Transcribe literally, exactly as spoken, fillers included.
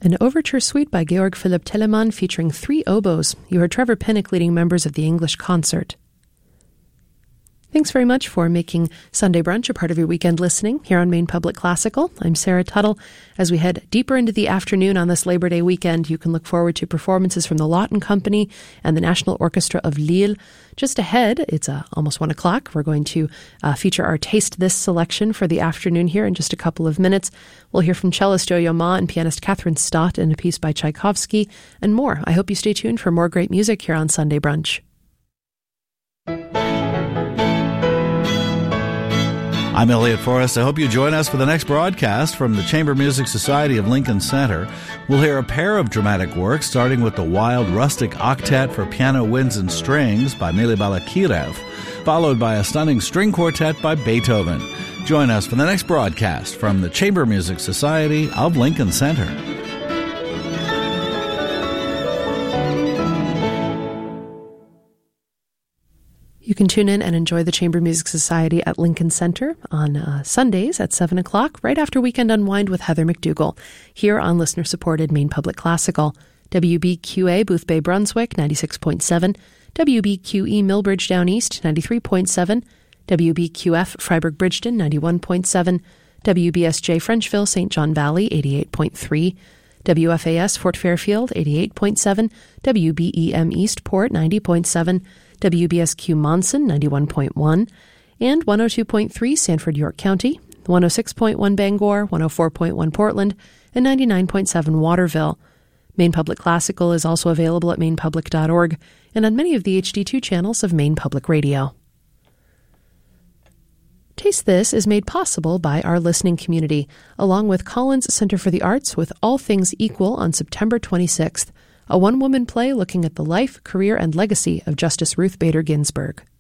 An overture suite by Georg Philipp Telemann featuring three oboes. You heard Trevor Pinnock leading members of the English Concert. Thanks very much for making Sunday Brunch a part of your weekend listening here on Maine Public Classical. I'm Sarah Tuttle. As we head deeper into the afternoon on this Labor Day weekend, you can look forward to performances from the Lawton Company and the National Orchestra of Lille. Just ahead, it's uh, almost one o'clock. We're going to uh, feature our Taste This selection for the afternoon here in just a couple of minutes. We'll hear from cellist Yo-Yo Ma and pianist Catherine Stott in a piece by Tchaikovsky and more. I hope you stay tuned for more great music here on Sunday Brunch. I'm Elliot Forrest. I hope you join us for the next broadcast from the Chamber Music Society of Lincoln Center. We'll hear a pair of dramatic works, starting with the wild rustic octet for piano, winds, and strings by Mily Balakirev, followed by a stunning string quartet by Beethoven. Join us for the next broadcast from the Chamber Music Society of Lincoln Center. You can tune in and enjoy the Chamber Music Society at Lincoln Center on uh, Sundays at seven o'clock, right after Weekend Unwind with Heather McDougall, here on listener-supported Maine Public Classical. W B Q A Boothbay Brunswick, ninety-six point seven, W B Q E Millbridge Down East, ninety-three point seven, W B Q F Freiburg Bridgeton, ninety-one point seven, W B S J Frenchville Saint John Valley, eighty-eight point three, W F A S Fort Fairfield, eighty-eight point seven, W B E M Eastport, ninety point seven, W B S Q Monson, ninety-one point one, and one oh two point three Sanford, York County, one oh six point one Bangor, one oh four point one Portland, and ninety-nine point seven Waterville. Maine Public Classical is also available at maine public dot org and on many of the H D two channels of Maine Public Radio. Taste This is made possible by our listening community, along with Collins Center for the Arts with All Things Equal on September twenty-sixth, a one-woman play looking at the life, career, and legacy of Justice Ruth Bader Ginsburg.